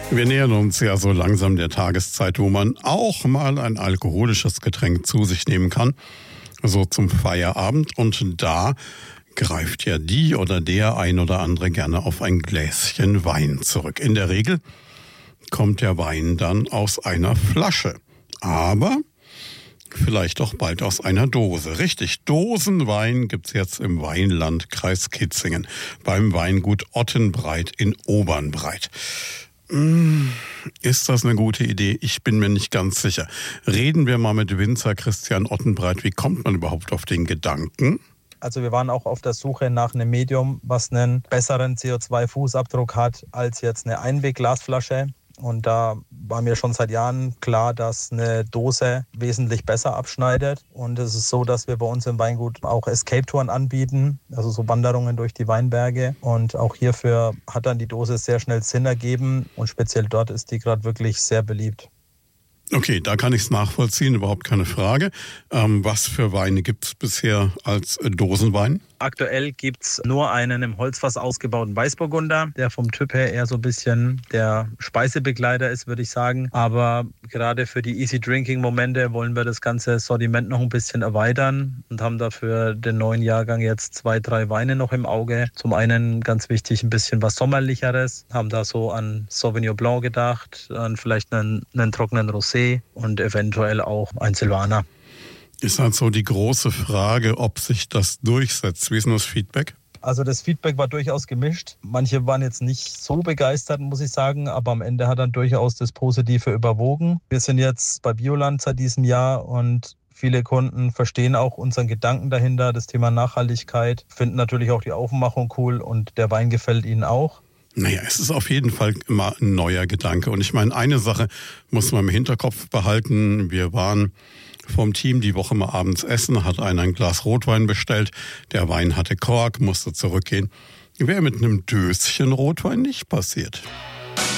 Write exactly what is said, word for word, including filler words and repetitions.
Wir nähern uns ja so langsam der Tageszeit, wo man auch mal ein alkoholisches Getränk zu sich nehmen kann, so zum Feierabend. Und da greift ja die oder der ein oder andere gerne auf ein Gläschen Wein zurück. In der Regel kommt der Wein dann aus einer Flasche, aber vielleicht auch bald aus einer Dose. Richtig, Dosenwein gibt's jetzt im Weinlandkreis Kitzingen beim Weingut Ottenbreit in Obernbreit. Ist das eine gute Idee? Ich bin mir nicht ganz sicher. Reden wir mal mit Winzer Christian Ottenbreit. Wie kommt man überhaupt auf den Gedanken? Also wir waren auch auf der Suche nach einem Medium, was einen besseren C O zwei Fußabdruck hat als jetzt eine Einwegglasflasche. Und da war mir schon seit Jahren klar, dass eine Dose wesentlich besser abschneidet. Und es ist so, dass wir bei uns im Weingut auch Escape-Touren anbieten, also so Wanderungen durch die Weinberge. Und auch hierfür hat dann die Dose sehr schnell Sinn ergeben. Und speziell dort ist die gerade wirklich sehr beliebt. Okay, da kann ich es nachvollziehen, überhaupt keine Frage. Ähm, was für Weine gibt es bisher als Dosenwein? Aktuell gibt's nur einen im Holzfass ausgebauten Weißburgunder, der vom Typ her eher so ein bisschen der Speisebegleiter ist, würde ich sagen. Aber gerade für die Easy-Drinking-Momente wollen wir das ganze Sortiment noch ein bisschen erweitern und haben dafür den neuen Jahrgang jetzt zwei, drei Weine noch im Auge. Zum einen ganz wichtig ein bisschen was Sommerlicheres, haben da so an Sauvignon Blanc gedacht, an vielleicht einen, einen trockenen Rosé und eventuell auch ein Silvaner. Ist halt so die große Frage, ob sich das durchsetzt. Wie ist denn das Feedback? Also das Feedback war durchaus gemischt. Manche waren jetzt nicht so begeistert, muss ich sagen, aber am Ende hat dann durchaus das Positive überwogen. Wir sind jetzt bei Bioland seit diesem Jahr und viele Kunden verstehen auch unseren Gedanken dahinter, das Thema Nachhaltigkeit, finden natürlich auch die Aufmachung cool und der Wein gefällt ihnen auch. Naja, es ist auf jeden Fall immer ein neuer Gedanke. Und ich meine, eine Sache muss man im Hinterkopf behalten. Wir waren vom Team die Woche mal abends essen, hat einer ein Glas Rotwein bestellt. Der Wein hatte Kork, musste zurückgehen. Wäre mit einem Döschen Rotwein nicht passiert.